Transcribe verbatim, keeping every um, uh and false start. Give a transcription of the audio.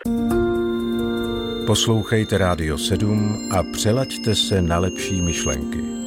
Poslouchejte Rádio sedm a přelaďte se na lepší myšlenky.